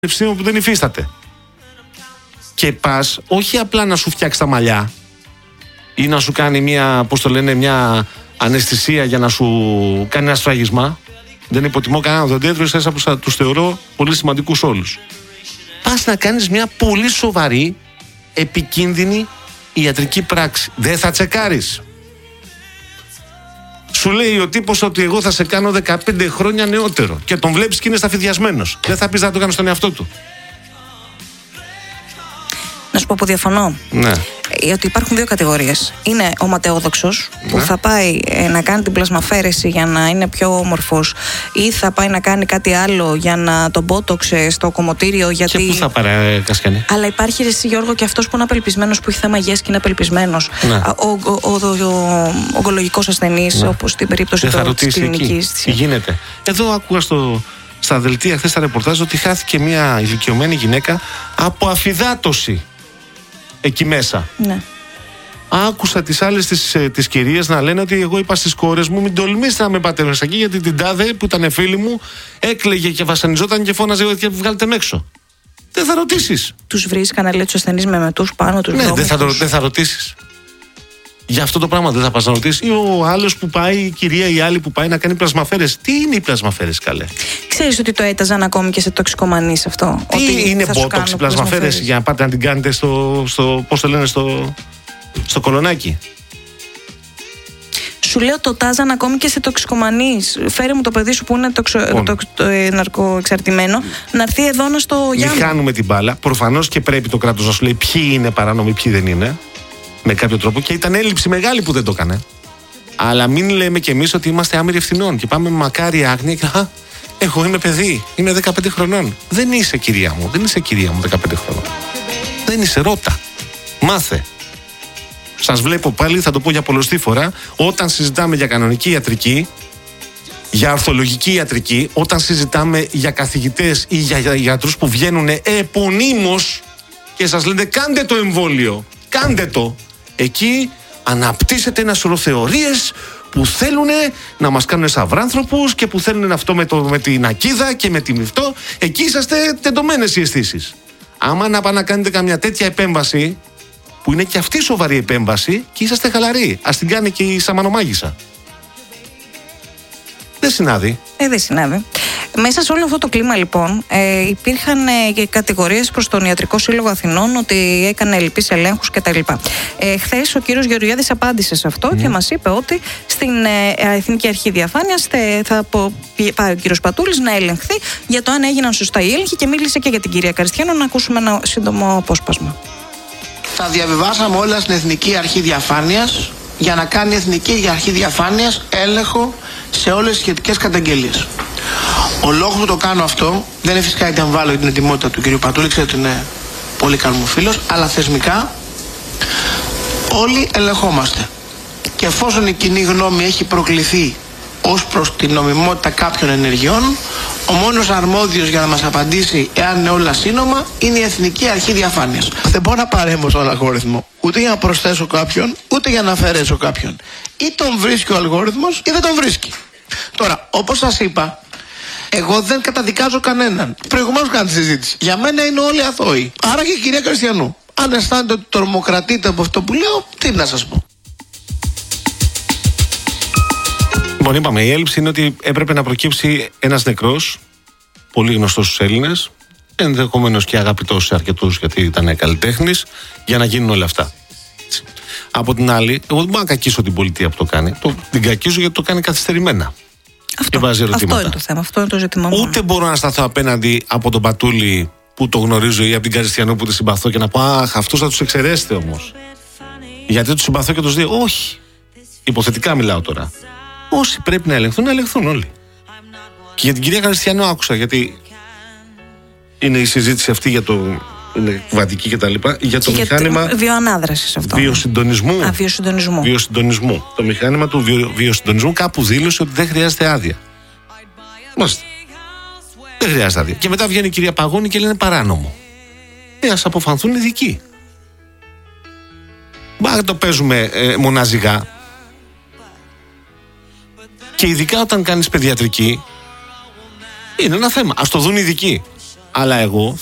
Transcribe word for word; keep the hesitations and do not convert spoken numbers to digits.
ευθύνη που δεν υφίσταται. Και πας όχι απλά να σου φτιάξει τα μαλλιά ή να σου κάνει μια, πώς το λένε, μια αναισθησία για να σου κάνει ένα σφράγισμα. Δεν υποτιμώ κανέναν οδοντίατρο, ίσα που τους θεωρώ πολύ σημαντικούς όλους. Πας να κάνεις μια πολύ σοβαρή, επικίνδυνη ιατρική πράξη. Δεν θα τσεκάρεις. Σου λέει ο τύπος ότι εγώ θα σε κάνω δεκαπέντε χρόνια νεότερο και τον βλέπεις και είναι σταφυδιασμένος. Δεν θα πεις να το κάνει στον εαυτό του. Να σου πω που διαφωνώ. Ναι. Ότι υπάρχουν δύο κατηγορίες. Είναι ο ματαιόδοξος, ναι, που θα πάει ε, να κάνει την πλασμαφέρεση για να είναι πιο όμορφος, ή θα πάει να κάνει κάτι άλλο για να τον μπότοξε στο κομμωτήριο. Γιατί... Και πού θα πάρει, Κασιανή. Αλλά υπάρχει, εσύ Γιώργο, και αυτός που είναι απελπισμένος, που έχει θέμα υγείας και είναι απελπισμένος. Ναι. Ο, ο, ο, ο, ο ογκολογικός ασθενής, ναι, όπως στην περίπτωση της κλινικής. Τι γίνεται. Εδώ άκουγα στο, στα δελτία χθες τα ρεπορτάζ ότι χάθηκε μια ηλικιωμένη γυναίκα από αφυδάτωση. Εκεί μέσα. Ναι. Άκουσα τις άλλες τις, τις κυρίες να λένε ότι εγώ είπα στις κόρες μου, μην τολμήσετε να με πάτε μέσα εκεί, γιατί την τάδε που ήταν φίλη μου έκλαιγε και βασανιζόταν και φώναζε και βγάλτε με έξω. Δεν θα ρωτήσεις. Τους βρίσκαν, λέει, τους ασθενείς με μετούς πάνω τους. Ναι, δεν θα, δεν θα ρωτήσεις. Για αυτό το πράγμα δεν θα πας να ρωτήσεις. Ή ο άλλος που πάει, η κυρία ή άλλη που πάει να κάνει πλασμαφέρες. Τι είναι η πλασμαφέρες, καλέ? Ξέρεις ότι το έταζαν ακόμη και σε τοξικομανείς αυτό? Τι ότι είναι μπότοξ, πλασμαφέρες, για να πάτε να την κάνετε στο, στο πώς το λένε, στο, στο κολονάκι? Σου λέω, το τάζαν ακόμη και σε τοξικομανείς. Φέρε μου το παιδί σου που είναι τοξο, το, το, το, ε, ναρκοεξαρτημένο, να έρθει εδώ να στο γιάνει. Μην χάνουμε την μπάλα. Προφανώς και πρέπει το κράτος να σου λέει ποιοι είναι παράνομοι, ποιοι δεν είναι. Με κάποιο τρόπο, και ήταν έλλειψη μεγάλη που δεν το έκανε. Αλλά μην λέμε κι εμείς ότι είμαστε άμυροι ευθυνών και πάμε με μακάρι άγνοια και α, εγώ είμαι παιδί, είμαι δεκαπέντε χρονών. Δεν είσαι, κυρία μου, δεν είσαι, κυρία μου, δεκαπέντε χρονών. Δεν είσαι, ρώτα. Μάθε. Σας βλέπω πάλι, θα το πω για πολλοστή φορά, όταν συζητάμε για κανονική ιατρική, για ορθολογική ιατρική, όταν συζητάμε για καθηγητές ή για γιατρούς που βγαίνουν επωνύμως και σας λένε κάντε το εμβόλιο, κάντε το. Εκεί αναπτύσσεται ένα σωρό θεωρίες που θέλουν να μας κάνουν σαυράνθρωπους και που θέλουν αυτό με, το, με την ακίδα και με την μυφτό. Εκεί είσαστε τεντωμένες οι αισθήσεις. Άμα να πάνε να κάνετε καμιά τέτοια επέμβαση, που είναι και αυτή σοβαρή επέμβαση, και είσαστε χαλαροί. Ας την κάνει και η Σαμανομάγισσα. Δεν συνάδει. Ε, δεν συνάδει. Μέσα σε όλο αυτό το κλίμα, λοιπόν, ε, υπήρχαν ε, και κατηγορίες προς τον Ιατρικό Σύλλογο Αθηνών ότι έκανε ελλειπείς ελέγχους κτλ. Ε, χθες ο κύριος Γεωργιάδης απάντησε σε αυτό, mm. και μας είπε ότι στην ε, Εθνική Αρχή Διαφάνειας θε, θα πω, πάει ο κύριος Πατούλης να ελεγχθεί για το αν έγιναν σωστά οι έλεγχοι, και μίλησε και για την κυρία Καριστιανό. Να ακούσουμε ένα σύντομο απόσπασμα. Τα διαβιβάσαμε όλα στην Εθνική Αρχή Διαφάνειας για να κάνει η Εθνική Αρχή Διαφάνειας έλεγχο σε όλες τις σχετικές καταγγελίες. Ο λόγος που το κάνω αυτό δεν είναι φυσικά γιατί αμβάλλω την ετοιμότητα του κ. Πατούλη, ξέρετε ότι είναι πολύ καλό μου φίλος, αλλά θεσμικά όλοι ελεγχόμαστε. Και εφόσον η κοινή γνώμη έχει προκληθεί ως προς την νομιμότητα κάποιων ενεργειών, ο μόνος αρμόδιος για να μας απαντήσει εάν είναι όλα σύνομα είναι η Εθνική Αρχή Διαφάνειας. Δεν μπορώ να παρέμβω στον αλγόριθμο ούτε για να προσθέσω κάποιον, ούτε για να αφαιρέσω κάποιον. Ή τον βρίσκει ο αλγόριθμος ή δεν τον βρίσκει. Τώρα, όπως σας είπα, εγώ δεν καταδικάζω κανέναν. Προηγουμένως κάνω τη συζήτηση. Για μένα είναι όλοι αθώοι. Άρα και η κυρία Καριστιανού. Αν αισθάνεται ότι τρομοκρατείτε από αυτό που λέω, τι να σας πω. Λοιπόν, είπαμε, η έλλειψη είναι ότι έπρεπε να προκύψει ένας νεκρός, πολύ γνωστός στους Έλληνες, ενδεχομένως και αγαπητός σε αρκετούς γιατί ήταν καλλιτέχνης, για να γίνουν όλα αυτά. Από την άλλη, εγώ δεν μπορώ να κακίσω την πολιτεία που το κάνει. Το, την κακίζω γιατί το κάνει καθυστερημένα. Αυτό, αυτό είναι το θέμα, αυτό είναι το ζήτημα. Ούτε μπορώ να σταθώ απέναντι από τον Πατούλη που το γνωρίζω ή από την Καριστιανό που τη συμπαθώ και να πω αχ, αυτούς θα τους εξαιρέσετε όμως. Γιατί τους συμπαθώ και τους δύο. Όχι. Υποθετικά μιλάω τώρα. Όσοι πρέπει να ελεγχθούν, να ελεγχθούν όλοι. Και για την κυρία Καριστιανό άκουσα, γιατί είναι η συζήτηση αυτή για το. Είναι κουβαντική και τα λοιπά. Για το και μηχάνημα. Για βιοανάδρασης αυτό. Βιοσυντονισμού. Α, βιοσυντονισμού. Βιοσυντονισμού. Το μηχάνημα του βιο, βιοσυντονισμού κάπου δήλωσε ότι δεν χρειάζεται άδεια. Μάλιστα. Δεν χρειάζεται άδεια. Και μετά βγαίνει η κυρία Παγώνη και λένε παράνομο. Ε, ας αποφανθούν οι ειδικοί. Μπα το παίζουμε ε, μοναζιγά. Και ειδικά όταν κάνεις παιδιατρική, είναι ένα θέμα. Ας το δουν οι ειδικοί. Αλλά εγώ